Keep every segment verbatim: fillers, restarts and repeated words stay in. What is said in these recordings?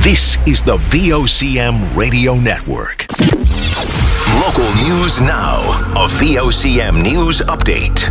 This is the V O C M Radio Network. Local news now. A V O C M News Update.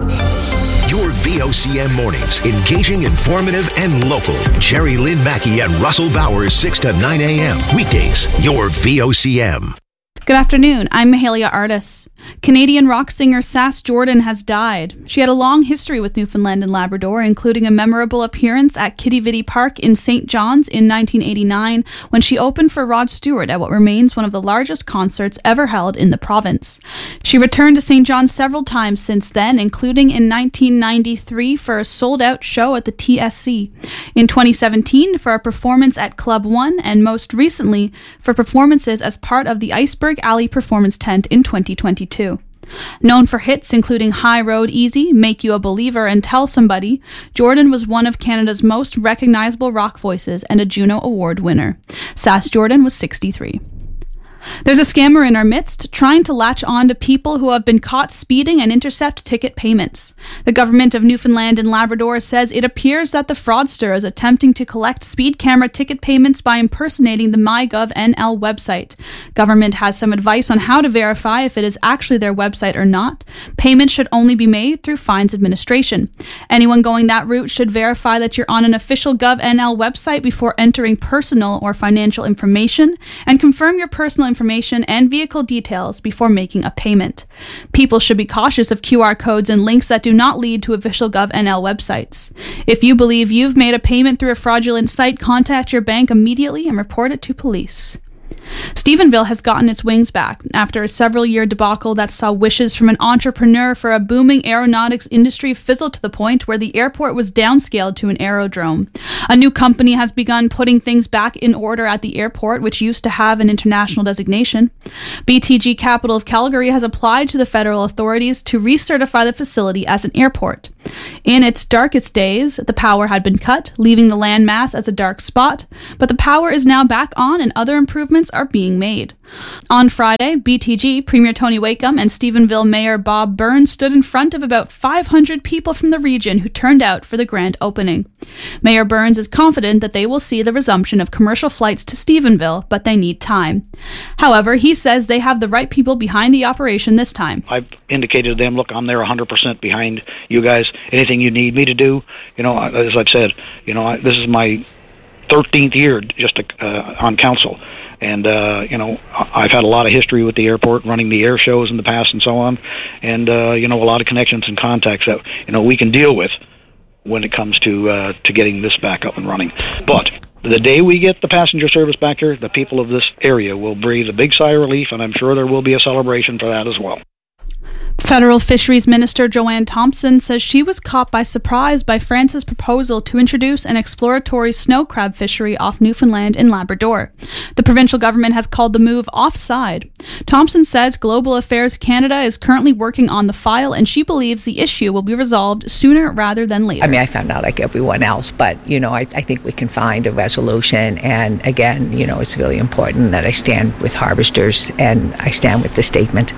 Your V O C M mornings, engaging, informative, and local. Jerry Lynn Mackey and Russell Bowers, six to nine a.m. Weekdays, your V O C M. Good afternoon, I'm Mahalia Artis. Canadian rock singer Sass Jordan has died. She had a long history with Newfoundland and Labrador, including a memorable appearance at Kitty Vitty Park in Saint John's in nineteen eighty-nine, when she opened for Rod Stewart at what remains one of the largest concerts ever held in the province. She returned to Saint John's several times since then, including in nineteen ninety-three for a sold-out show at the T S C, in twenty seventeen for a performance at Club One, and most recently for performances as part of the Iceberg Alley Performance Tent in twenty twenty-two. Known for hits including High Road Easy, Make You a Believer, and Tell Somebody, Jordan was one of Canada's most recognizable rock voices and a Juno Award winner. Sass Jordan was sixty-three. There's a scammer in our midst trying to latch on to people who have been caught speeding and intercept ticket payments. The government of Newfoundland and Labrador says it appears that the fraudster is attempting to collect speed camera ticket payments by impersonating the MyGov N L website. Government has some advice on how to verify if it is actually their website or not. Payments should only be made through fines administration. Anyone going that route should verify that you're on an official GovNL website before entering personal or financial information, and confirm your personal information and vehicle details before making a payment. People should be cautious of Q R codes and links that do not lead to official GovNL websites. If you believe you've made a payment through a fraudulent site, contact your bank immediately and report it to police. Stephenville has gotten its wings back after a several-year debacle that saw wishes from an entrepreneur for a booming aeronautics industry fizzle to the point where the airport was downscaled to an aerodrome. A new company has begun putting things back in order at the airport, which used to have an international designation. B T G Capital of Calgary has applied to the federal authorities to recertify the facility as an airport. In its darkest days, the power had been cut, leaving the landmass as a dark spot, but the power is now back on and other improvements are being made. On Friday, B T G Premier Tony Wakeham and Stephenville Mayor Bob Burns stood in front of about five hundred people from the region who turned out for the grand opening. Mayor Burns is confident that they will see the resumption of commercial flights to Stephenville, but they need time. However, he says they have the right people behind the operation this time. I've indicated to them, look, I'm there one hundred percent behind you guys. Anything you need me to do, you know, as I've said, you know, I, this is my thirteenth year just to, uh, on council. And, uh, you know, I've had a lot of history with the airport, running the air shows in the past and so on. And, uh, you know, a lot of connections and contacts that, you know, we can deal with when it comes to uh, to getting this back up and running. But the day we get the passenger service back here, the people of this area will breathe a big sigh of relief, and I'm sure there will be a celebration for that as well. Federal Fisheries Minister Joanne Thompson says she was caught by surprise by France's proposal to introduce an exploratory snow crab fishery off Newfoundland and Labrador. The provincial government has called the move offside. Thompson says Global Affairs Canada is currently working on the file, and she believes the issue will be resolved sooner rather than later. I mean, I found out like everyone else, but, you know, I, I think we can find a resolution. And again, you know, it's really important that I stand with harvesters and I stand with the statement.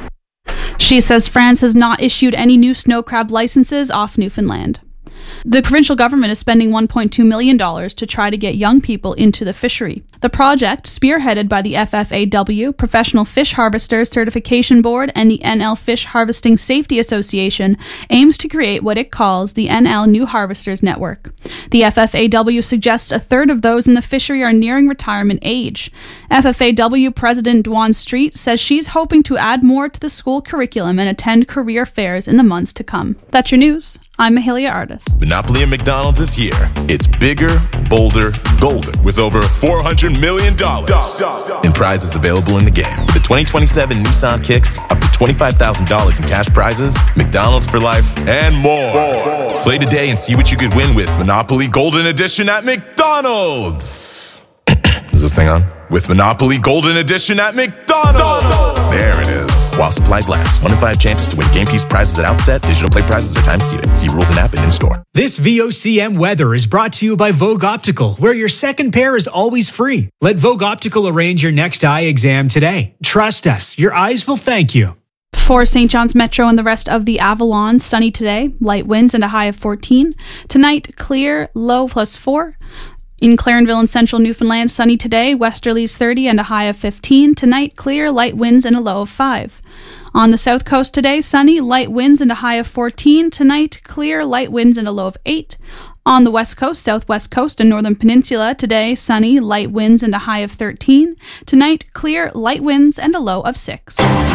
She says France has not issued any new snow crab licenses off Newfoundland. The provincial government is spending one point two million dollars to try to get young people into the fishery. The project, spearheaded by the F F A W, Professional Fish Harvesters Certification Board, and the N L Fish Harvesting Safety Association, aims to create what it calls the N L New Harvesters Network. The F F A W suggests a third of those in the fishery are nearing retirement age. F F A W President Dwan Street says she's hoping to add more to the school curriculum and attend career fairs in the months to come. That's your news. I'm Mahalia Artis. Monopoly at McDonald's is here. It's bigger, bolder, golden, with over four hundred million dollars in prizes available in the game. With the twenty twenty-seven Nissan Kicks, up to twenty-five thousand dollars in cash prizes, McDonald's for life, and more. more. Play today and see what you could win with Monopoly Golden Edition at McDonald's. Is this thing on? With Monopoly Golden Edition at McDonald's. There it is. While supplies last. One in five chances to win game piece prizes at outset. Digital play prizes are time seated. See rules and app and in-store. This V O C M weather is brought to you by Vogue Optical, where your second pair is always free. Let Vogue Optical arrange your next eye exam today. Trust us. Your eyes will thank you. For Saint John's Metro and the rest of the Avalon, sunny today, light winds and a high of fourteen. Tonight, clear, low plus four. In Clarenville and central Newfoundland, sunny today, westerlies thirty and a high of fifteen. Tonight, clear, light winds and a low of five. On the south coast today, sunny, light winds and a high of fourteen. Tonight, clear, light winds and a low of eight. On the west coast, southwest coast, and northern peninsula, today, sunny, light winds and a high of thirteen. Tonight, clear, light winds and a low of six.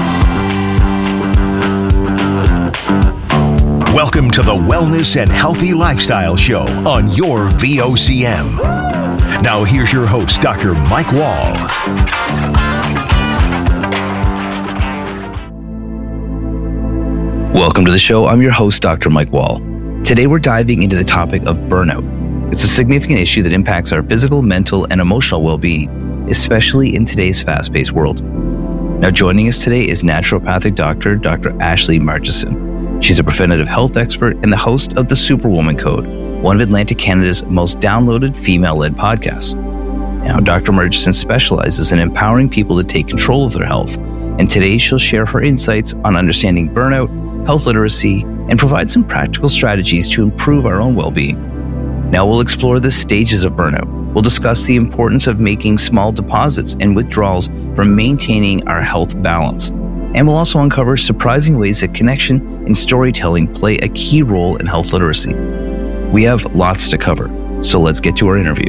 Welcome to the Wellness and Healthy Lifestyle Show on your V O C M. Now here's your host, Doctor Mike Wall. Welcome to the show. I'm your host, Doctor Mike Wall. Today we're diving into the topic of burnout. It's a significant issue that impacts our physical, mental, and emotional well-being, especially in today's fast-paced world. Now joining us today is naturopathic doctor, Doctor Ashley Marchison. She's a preventative health expert and the host of the Superwoman Code, one of Atlantic Canada's most downloaded female-led podcasts. Now, Doctor Murchison specializes in empowering people to take control of their health, and today she'll share her insights on understanding burnout, health literacy, and provide some practical strategies to improve our own well-being. Now, we'll explore the stages of burnout. We'll discuss the importance of making small deposits and withdrawals for maintaining our health balance. And we'll also uncover surprising ways that connection and storytelling play a key role in health literacy. We have lots to cover, so let's get to our interview.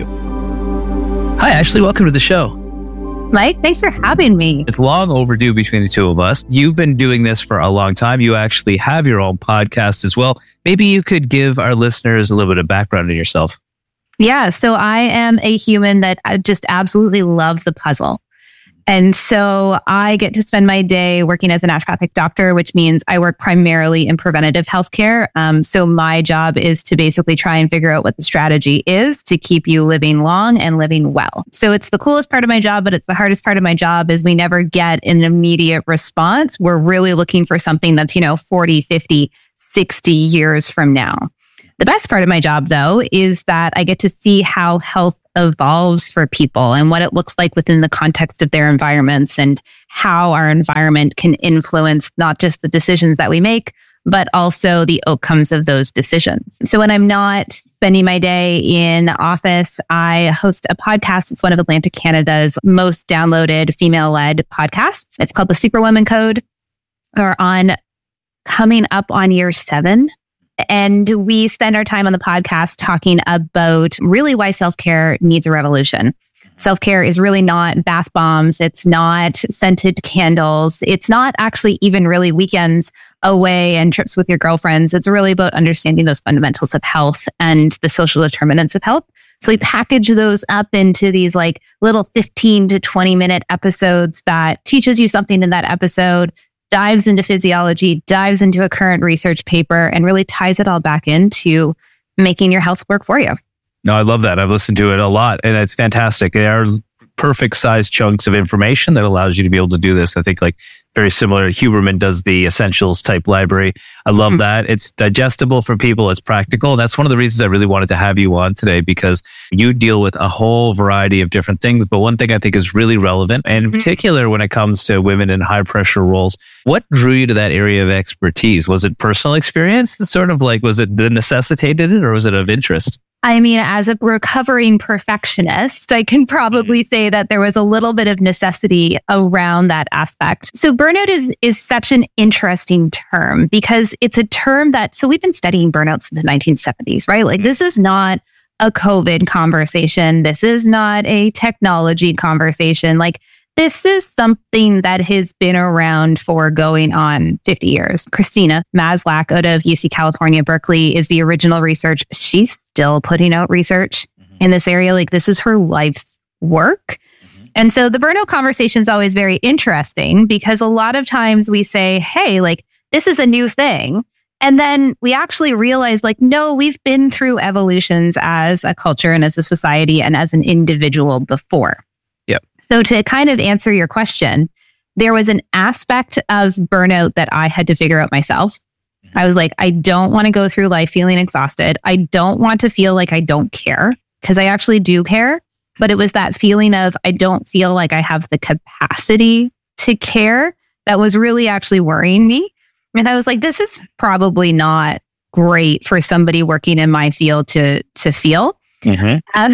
Hi, Ashley. Welcome to the show. Mike, thanks for having me. It's long overdue between the two of us. You've been doing this for a long time. You actually have your own podcast as well. Maybe you could give our listeners a little bit of background on yourself. Yeah, so I am a human that just absolutely loves the puzzle. And so I get to spend my day working as a naturopathic doctor, which means I work primarily in preventative healthcare. Um, so my job is to basically try and figure out what the strategy is to keep you living long and living well. So it's the coolest part of my job, but it's the hardest part of my job is we never get an immediate response. We're really looking for something that's, you know, forty, fifty, sixty years from now. The best part of my job, though, is that I get to see how health evolves for people and what it looks like within the context of their environments and how our environment can influence not just the decisions that we make, but also the outcomes of those decisions. So when I'm not spending my day in office, I host a podcast. It's one of Atlantic Canada's most downloaded female-led podcasts. It's called the Superwoman Code. We're on coming up on year seven. And we spend our time on the podcast talking about really why self-care needs a revolution. Self-care is really not bath bombs. It's not scented candles. It's not actually even really weekends away and trips with your girlfriends. It's really about understanding those fundamentals of health and the social determinants of health. So we package those up into these like little fifteen to twenty minute episodes that teaches you something in that episode, dives into physiology, dives into a current research paper, and really ties it all back into making your health work for you. No, I love that. I've listened to it a lot, and it's fantastic. They are perfect sized chunks of information that allows you to be able to do this. I think like very similar. Huberman does the essentials type library. I love mm-hmm. that. It's digestible for people. It's practical. That's one of the reasons I really wanted to have you on today, because you deal with a whole variety of different things. But one thing I think is really relevant, and in mm-hmm. particular when it comes to women in high pressure roles, what drew you to that area of expertise? Was it personal experience that sort of like, was it that necessitated it, or was it of interest? I mean, as a recovering perfectionist, I can probably say that there was a little bit of necessity around that aspect. So burnout is is such an interesting term because it's a term that, so we've been studying burnout since the nineteen seventies, right? Like this is not a COVID conversation. This is not a technology conversation. Like this is something that has been around for going on fifty years. Christina Maslach out of U C California, Berkeley is the original research. She's still putting out research mm-hmm. in this area. Like this is her life's work. Mm-hmm. And so the burnout conversation is always very interesting because a lot of times we say, hey, like this is a new thing. And then we actually realize like, no, we've been through evolutions as a culture and as a society and as an individual before. Yep. So to kind of answer your question, there was an aspect of burnout that I had to figure out myself. I was like, I don't want to go through life feeling exhausted. I don't want to feel like I don't care, because I actually do care. But it was that feeling of I don't feel like I have the capacity to care that was really actually worrying me. And I was like, this is probably not great for somebody working in my field to to feel. Mm-hmm. Uh,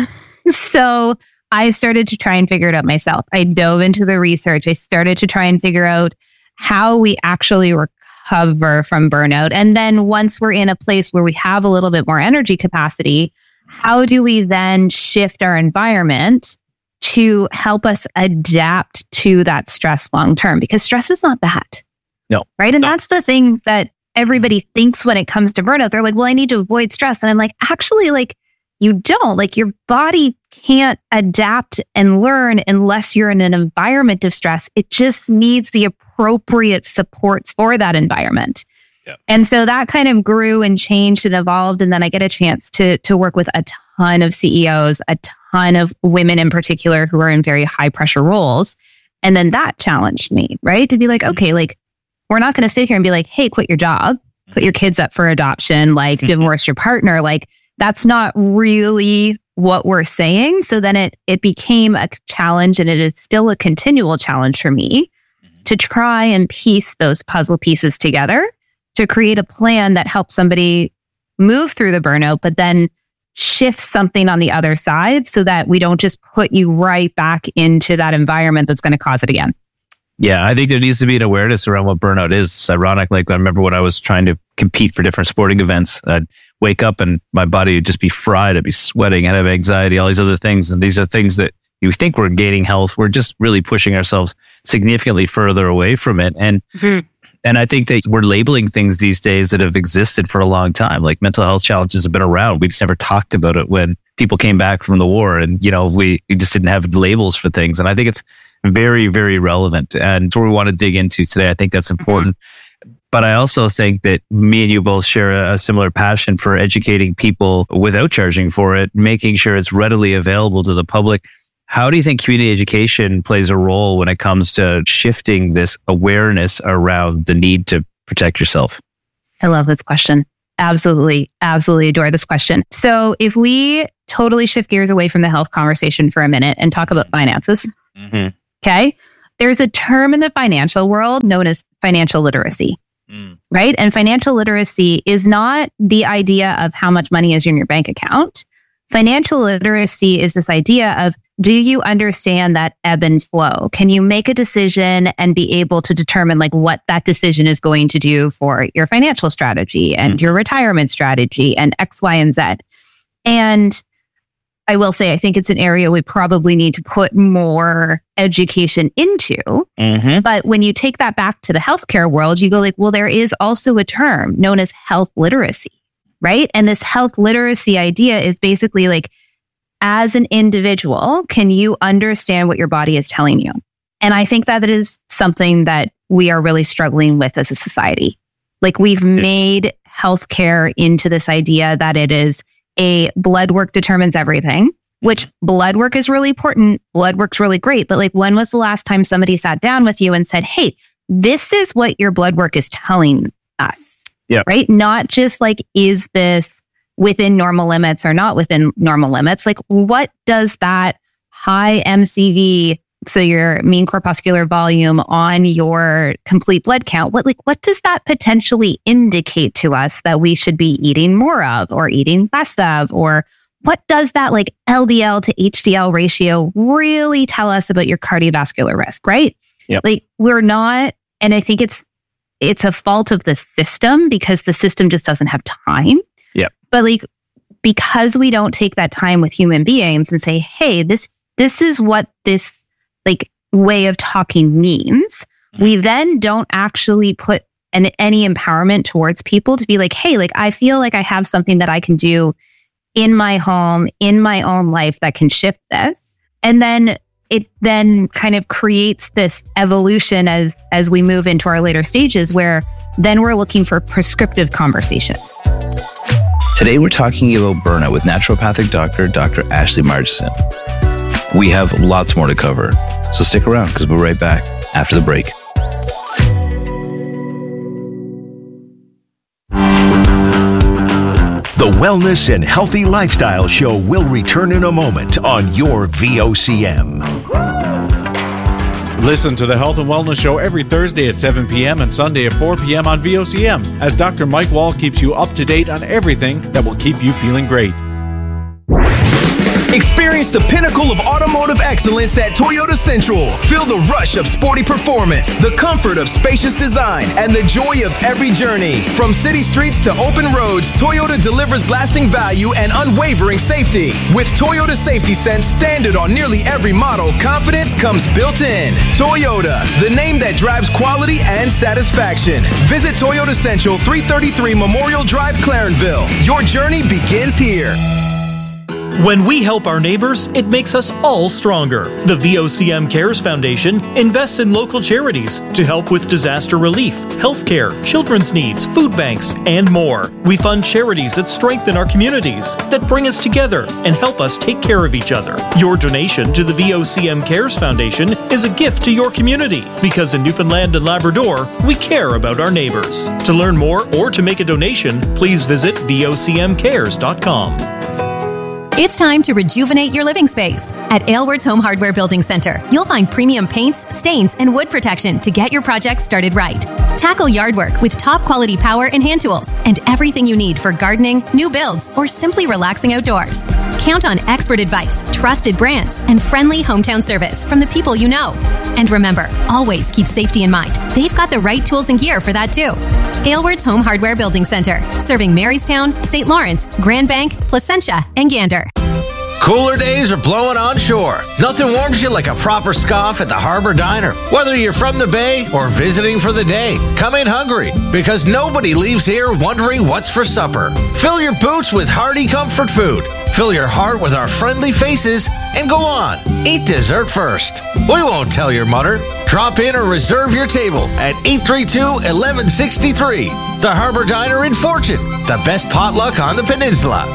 So I started to try and figure it out myself. I dove into the research. I started to try and figure out how we actually recover from burnout. And then once we're in a place where we have a little bit more energy capacity, how do we then shift our environment to help us adapt to that stress long term? Because stress is not bad. No. Right? And no. that's the thing that everybody thinks when it comes to burnout. They're like, well, I need to avoid stress. And I'm like, actually, like, you don't. Like, your body can't adapt and learn unless you're in an environment of stress. It just needs the appropriate supports for that environment. Yep. And so that kind of grew and changed and evolved. And then I get a chance to to work with a ton of C E Os, a ton of women in particular who are in very high pressure roles. And then that challenged me, right? To be like, okay, like, we're not going to sit here and be like, hey, quit your job, put your kids up for adoption, like divorce your partner. Like, that's not really what we're saying. So then it it became a challenge, and it is still a continual challenge for me mm-hmm. to try and piece those puzzle pieces together to create a plan that helps somebody move through the burnout, but then shift something on the other side so that we don't just put you right back into that environment that's going to cause it again. Yeah, I think there needs to be an awareness around what burnout is. It's ironic. Like, I remember when I was trying to compete for different sporting events, I'd wake up and my body would just be fried. I'd be sweating. I'd have anxiety, all these other things. And these are things that you think we're gaining health. We're just really pushing ourselves significantly further away from it. And mm-hmm. and I think that we're labeling things these days that have existed for a long time. Like, mental health challenges have been around. We just never talked about it when people came back from the war. And, you know, we, we just didn't have labels for things. And I think it's very, very relevant. And it's what we want to dig into today. I think that's important. Mm-hmm. But I also think that me and you both share a, a similar passion for educating people without charging for it, making sure it's readily available to the public. How do you think community education plays a role when it comes to shifting this awareness around the need to protect yourself? I love this question. Absolutely, absolutely adore this question. So if we totally shift gears away from the health conversation for a minute and talk about finances, mm-hmm. okay? There's a term in the financial world known as financial literacy, mm. right? And financial literacy is not the idea of how much money is in your bank account. Financial literacy is this idea of, do you understand that ebb and flow? Can you make a decision and be able to determine like what that decision is going to do for your financial strategy and mm-hmm. your retirement strategy and X, Y, and Z? And I will say, I think it's an area we probably need to put more education into. Mm-hmm. But when you take that back to the healthcare world, you go like, well, there is also a term known as health literacy, right? And this health literacy idea is basically like, as an individual, can you understand what your body is telling you? And I think that that is something that we are really struggling with as a society. Like, we've made healthcare into this idea that it is a blood work determines everything, which blood work is really important. Blood work's really great. But like, when was the last time somebody sat down with you and said, hey, this is what your blood work is telling us? Yeah. Right? Not just like, is this within normal limits or not within normal limits? Like, what does that high M C V, so your mean corpuscular volume on your complete blood count, what like what does that potentially indicate to us that we should be eating more of or eating less of? Or what does that like L D L to H D L ratio really tell us about your cardiovascular risk, right? Yep. Like, we're not, and I think it's it's a fault of the system because the system just doesn't have time. But like, because we don't take that time with human beings and say, hey, this this is what this like way of talking means, mm-hmm. we then don't actually put an, any empowerment towards people to be like, hey, like, I feel like I have something that I can do in my home, in my own life that can shift this. And then it then kind of creates this evolution as as we move into our later stages where then we're looking for prescriptive conversations. Today, we're talking about burnout with naturopathic doctor, Doctor Ashley Margeson. We have lots more to cover, so stick around because we'll be right back after the break. The Wellness and Healthy Lifestyle Show will return in a moment on your V O C M. Listen to the Health and Wellness Show every Thursday at seven p.m. and Sunday at four p.m. on V O C M as Doctor Mike Wall keeps you up to date on everything that will keep you feeling great. Experience the pinnacle of automotive excellence at Toyota Central. Feel the rush of sporty performance, the comfort of spacious design, and the joy of every journey. From city streets to open roads, Toyota delivers lasting value and unwavering safety. With Toyota Safety Sense standard on nearly every model, confidence comes built in. Toyota, the name that drives quality and satisfaction. Visit Toyota Central, three thirty-three Memorial Drive, Clarenville. Your journey begins here. When we help our neighbors, it makes us all stronger. The V O C M Cares Foundation invests in local charities to help with disaster relief, healthcare, children's needs, food banks, and more. We fund charities that strengthen our communities, that bring us together and help us take care of each other. Your donation to the V O C M Cares Foundation is a gift to your community, because in Newfoundland and Labrador, we care about our neighbors. To learn more or to make a donation, please visit V O C M cares dot com. It's time to rejuvenate your living space. At Aylward's Home Hardware Building Center, you'll find premium paints, stains, and wood protection to get your projects started right. Tackle yard work with top quality power and hand tools and everything you need for gardening, new builds, or simply relaxing outdoors. Count on expert advice, trusted brands, and friendly hometown service from the people you know. And remember, always keep safety in mind. They've got the right tools and gear for that too. Aylward's Home Hardware Building Center, serving Marystown, Saint Lawrence, Grand Bank, Placentia, and Gander. Cooler days are blowing on shore. Nothing warms you like a proper scoff at the Harbor Diner. Whether you're from the Bay or visiting for the day, come in hungry, because nobody leaves here wondering what's for supper. Fill your boots with hearty comfort food. Fill your heart with our friendly faces, and go on, eat dessert first. We won't tell your mother. Drop in or reserve your table at eight three two, one one six three. The Harbor Diner in Fortune, the best potluck on the peninsula.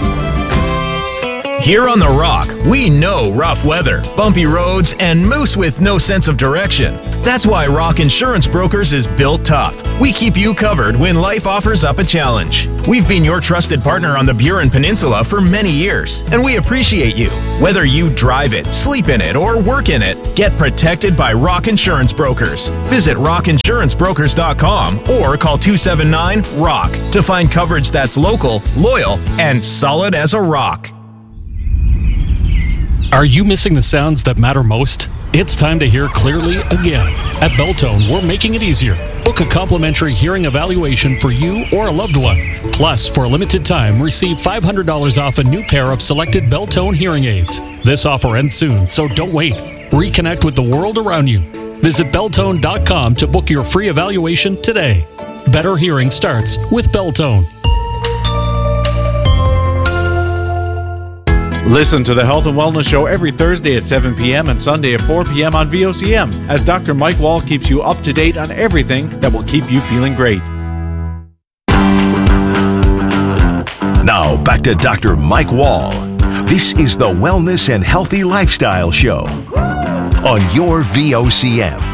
Here on The Rock, we know rough weather, bumpy roads, and moose with no sense of direction. That's why Rock Insurance Brokers is built tough. We keep you covered when life offers up a challenge. We've been your trusted partner on the Burin Peninsula for many years, and we appreciate you. Whether you drive it, sleep in it, or work in it, get protected by Rock Insurance Brokers. Visit rock insurance brokers dot com or call two seven nine, R O C K to find coverage that's local, loyal, and solid as a rock. Are you missing the sounds that matter most? It's time to hear clearly again. At Beltone, we're making it easier. Book a complimentary hearing evaluation for you or a loved one. Plus, for a limited time, receive five hundred dollars off a new pair of selected Beltone hearing aids. This offer ends soon, so don't wait. Reconnect with the world around you. Visit beltone dot com to book your free evaluation today. Better hearing starts with Beltone. Listen to the Health and Wellness Show every Thursday at seven p.m. and Sunday at four p.m. on V O C M, as Doctor Mike Wall keeps you up to date on everything that will keep you feeling great. Now, back to Doctor Mike Wall. This is the Wellness and Healthy Lifestyle Show on your V O C M.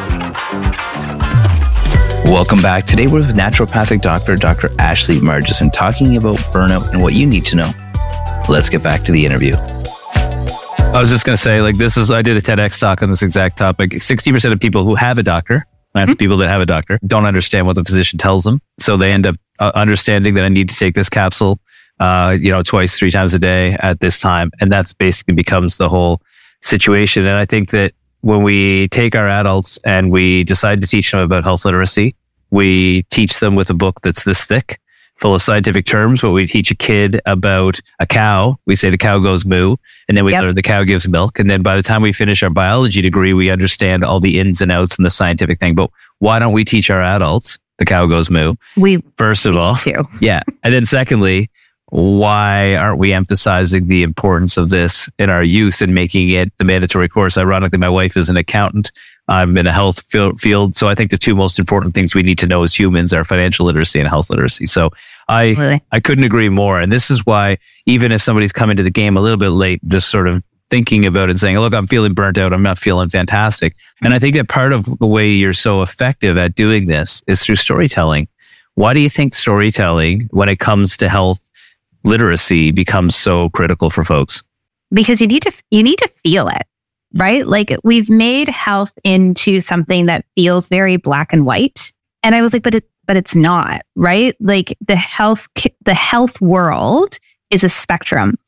Welcome back. Today we're with naturopathic doctor, Doctor Ashley Margison, talking about burnout and what you need to know. Let's get back to the interview. I was just going to say, like, this is, I did a TEDx talk on this exact topic. sixty percent of people who have a doctor, that's mm-hmm. people that have a doctor, don't understand what the physician tells them. So they end up uh, understanding that I need to take this capsule, uh, you know, twice, three times a day at this time. And that's basically becomes the whole situation. And I think that when we take our adults and we decide to teach them about health literacy, we teach them with a book that's this thick, full of scientific terms. When we teach a kid about a cow, we say the cow goes moo, and then we yep. learn the cow gives milk. And then by the time we finish our biology degree, we understand all the ins and outs and the scientific thing. But why don't we teach our adults the cow goes moo? We First of all, too. yeah. And then secondly, why aren't we emphasizing the importance of this in our youth and making it the mandatory course? Ironically, my wife is an accountant. I'm in a health field. So I think the two most important things we need to know as humans are financial literacy and health literacy. So I really? I couldn't agree more. And this is why, even if somebody's coming to the game a little bit late, just sort of thinking about it and saying, look, I'm feeling burnt out. I'm not feeling fantastic. And I think that part of the way you're so effective at doing this is through storytelling. Why do you think storytelling, when it comes to health literacy, becomes so critical for folks? Because you need to, you need to feel it. Right? Like, we've made health into something that feels very black and white. And I was like, but it, but it's not, right? Like, the health, the health world is a spectrum.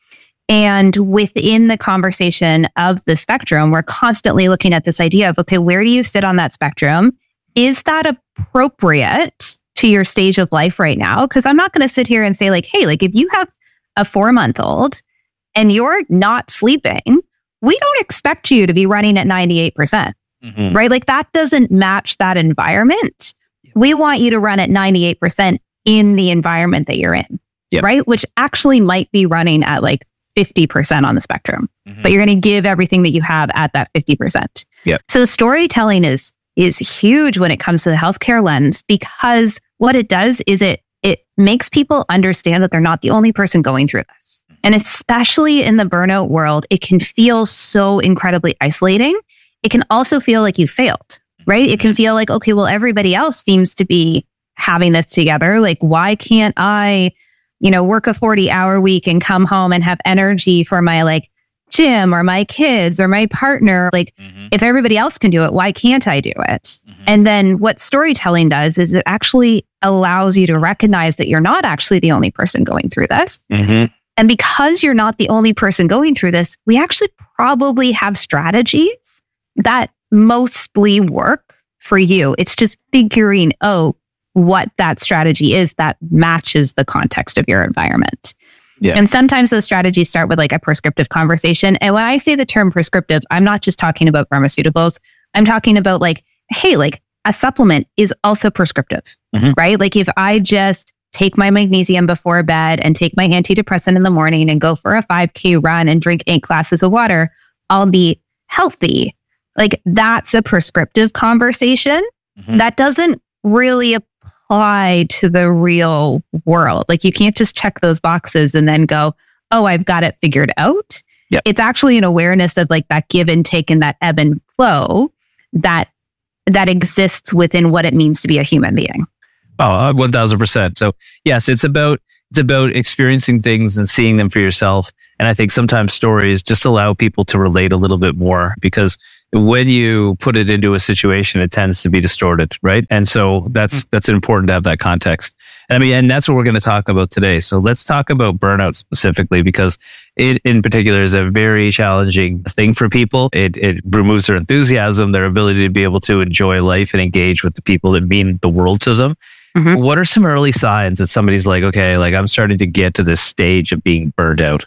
And within the conversation of the spectrum, we're constantly looking at this idea of, okay, where do you sit on that spectrum? Is that appropriate to your stage of life right now? Because I'm not going to sit here and say like, hey, like if you have a four month old and you're not sleeping, we don't expect you to be running at ninety-eight percent, mm-hmm. right? Like that doesn't match that environment. We want you to run at ninety-eight percent in the environment that you're in, yep. right? Which actually might be running at like fifty percent on the spectrum, mm-hmm. but you're going to give everything that you have at that fifty percent. Yep. So storytelling is is huge when it comes to the healthcare lens, because what it does is it it makes people understand that they're not the only person going through this. And especially in the burnout world, it can feel so incredibly isolating. It can also feel like you failed, right? It can feel like, okay, well, everybody else seems to be having this together. Like, why can't I, you know, work a forty hour week and come home and have energy for my like gym or my kids or my partner? Like, mm-hmm. if everybody else can do it, why can't I do it? Mm-hmm. And then what storytelling does is it actually allows you to recognize that you're not actually the only person going through this. Mm-hmm. And because you're not the only person going through this, we actually probably have strategies that mostly work for you. It's just figuring out what that strategy is that matches the context of your environment. Yeah. And sometimes those strategies start with like a prescriptive conversation. And when I say the term prescriptive, I'm not just talking about pharmaceuticals. I'm talking about like, hey, like a supplement is also prescriptive, mm-hmm. right? Like if I just take my magnesium before bed and take my antidepressant in the morning and go for a five K run and drink eight glasses of water, I'll be healthy. Like that's a prescriptive conversation mm-hmm. that doesn't really apply to the real world. Like you can't just check those boxes and then go, oh, I've got it figured out. Yep. It's actually an awareness of like that give and take and that ebb and flow that that exists within what it means to be a human being. Oh, one thousand percent. So yes, it's about, it's about experiencing things and seeing them for yourself. And I think sometimes stories just allow people to relate a little bit more, because when you put it into a situation, it tends to be distorted, right? And so that's, mm-hmm. that's important to have that context. And I mean, and that's what we're going to talk about today. So let's talk about burnout specifically, because it in particular is a very challenging thing for people. It, it removes their enthusiasm, their ability to be able to enjoy life and engage with the people that mean the world to them. Mm-hmm. What are some early signs that somebody's like, okay, like I'm starting to get to this stage of being burned out?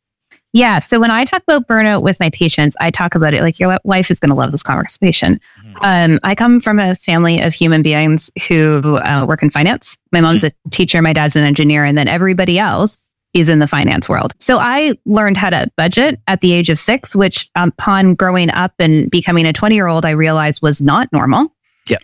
Yeah. So when I talk about burnout with my patients, I talk about it like your wife is going to love this conversation. Mm-hmm. Um, I come from a family of human beings who uh, work in finance. My mom's mm-hmm. a teacher, my dad's an engineer, and then everybody else is in the finance world. So I learned how to budget at the age of six, which um, upon growing up and becoming a twenty year old, I realized was not normal. Yeah.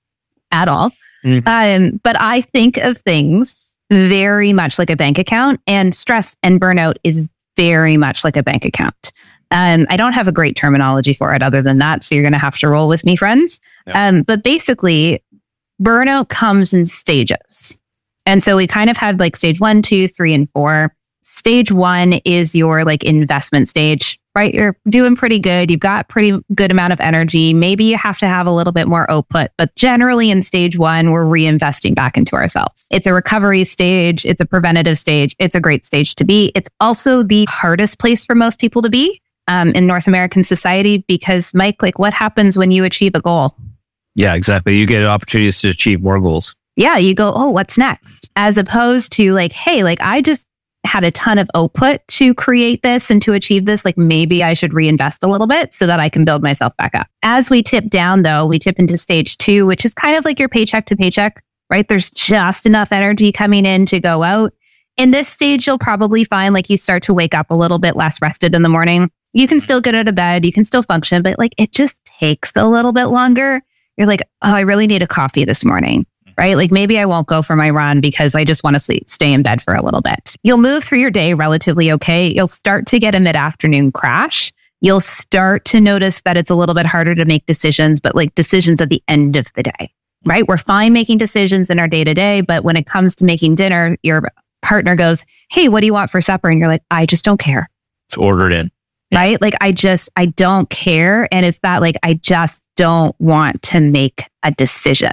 At all. Mm-hmm. Um, but I think of things very much like a bank account, and stress and burnout is very much like a bank account. Um, I don't have a great terminology for it other than that, so you're going to have to roll with me, friends. Yeah. Um, but basically, burnout comes in stages. And so we kind of had like stage one, two, three, and four. Stage one is your like investment stage, right? You're doing pretty good. You've got pretty good amount of energy. Maybe you have to have a little bit more output, but generally in stage one, we're reinvesting back into ourselves. It's a recovery stage. It's a preventative stage. It's a great stage to be. It's also the hardest place for most people to be um, in North American society, because Mike, like what happens when you achieve a goal? Yeah, exactly. You get opportunities to achieve more goals. Yeah, you go, oh, what's next? As opposed to like, hey, like I just had a ton of output to create this and to achieve this. Like maybe I should reinvest a little bit so that I can build myself back up. As we tip down though, we tip into stage two, which is kind of like your paycheck to paycheck, right? There's just enough energy coming in to go out. In this stage, you'll probably find like you start to wake up a little bit less rested in the morning. You can still get out of bed, you can still function, but like it just takes a little bit longer. You're like, oh, I really need a coffee this morning. Right? Like maybe I won't go for my run because I just want to sleep, stay in bed for a little bit. You'll move through your day relatively okay. You'll start to get a mid-afternoon crash. You'll start to notice that it's a little bit harder to make decisions, but like decisions at the end of the day, right? We're fine making decisions in our day to day, but when it comes to making dinner, your partner goes, hey, what do you want for supper? And you're like, I just don't care. It's ordered in. Right? Like I just, I don't care. And it's that like, I just don't want to make a decision.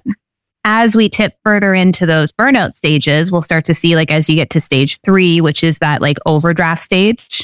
As we tip further into those burnout stages, we'll start to see like as you get to stage three, which is that like overdraft stage,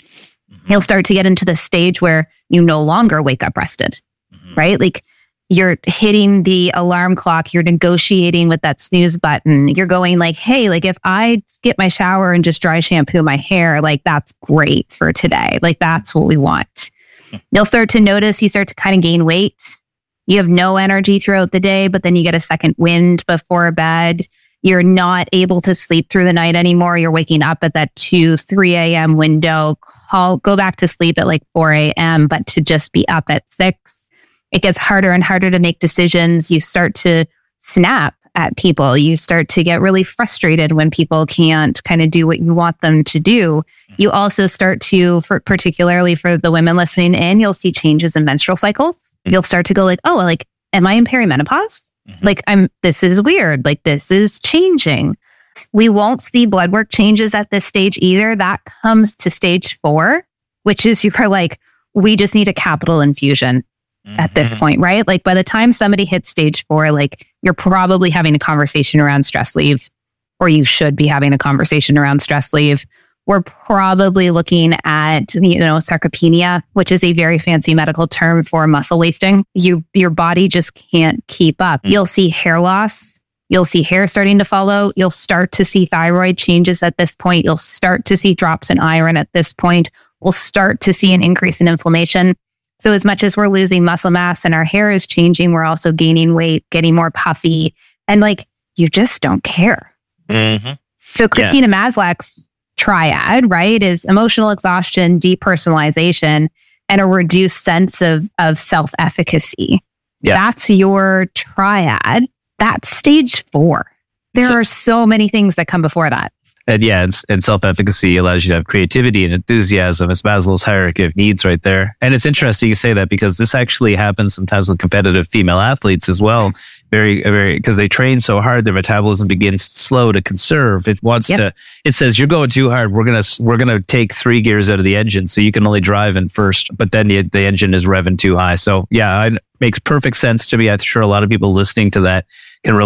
Mm-hmm. You'll start to get into the stage where you no longer wake up rested, mm-hmm. right? Like you're hitting the alarm clock, you're negotiating with that snooze button. You're going like, hey, like if I skip my shower and just dry shampoo my hair, like that's great for today. Like that's what we want. You'll start to notice, you start to kind of gain weight. You have no energy throughout the day, but then you get a second wind before bed. You're not able to sleep through the night anymore. You're waking up at that two, three a.m. window. Call, go back to sleep at like four a.m., but to just be up at six. It gets harder and harder to make decisions. You start to snap at people. You start to get really frustrated when people can't kind of do what you want them to do. You also start to, for particularly for the women listening in, you'll see changes in menstrual cycles. You'll start to go like, oh, like, am I in perimenopause? Mm-hmm. Like, I'm, this is weird. Like, this is changing. We won't see blood work changes at this stage either. That comes to stage four, which is you're like, we just need a capital infusion. At this point, right? Like by the time somebody hits stage four, like you're probably having a conversation around stress leave, or you should be having a conversation around stress leave. We're probably looking at, you know, sarcopenia, which is a very fancy medical term for muscle wasting. You, your body just can't keep up. You'll see hair loss. You'll see hair starting to follow. You'll start to see thyroid changes at this point. You'll start to see drops in iron at this point. We'll start to see an increase in inflammation. So as much as we're losing muscle mass and our hair is changing, we're also gaining weight, getting more puffy, and like, you just don't care. Mm-hmm. So Christina yeah. Maslach's triad, right, is emotional exhaustion, depersonalization, and a reduced sense of, of self-efficacy. Yeah. That's your triad. That's stage four. There so, are so many things that come before that. And yeah, and, and self-efficacy allows you to have creativity and enthusiasm. It's Maslow's hierarchy of needs right there. And it's interesting you say that because this actually happens sometimes with competitive female athletes as well. Very, very, because they train so hard, their metabolism begins slow to conserve. It wants yep. to, it says, you're going too hard. We're going to, we're going to take three gears out of the engine so you can only drive in first, but then the, the engine is revving too high. So yeah, it makes perfect sense to me. I'm sure a lot of people listening to that